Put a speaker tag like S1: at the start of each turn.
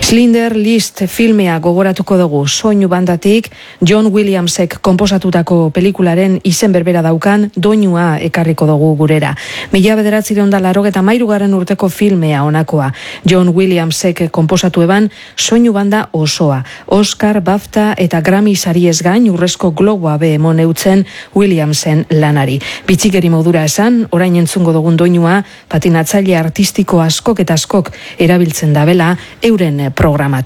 S1: Schindler List filmea gogoratuko dugu. Soinu bandatik John Williamsek konposatutako pelikularen izen berbera daukan doinua ekarriko dugu gurera. 1983 urteko filmea honakoa. John Williamsek konposatu eban soinu banda osoa. Oscar, BAFTA eta Grammy sariez gain urrezko globoa be emon eutzen Williamsen lanari. Bitxikeri modura esan, orain entzungo dugun doinua patinatzaile artistiko askok eta askok erabiltzen dabela euren programatik.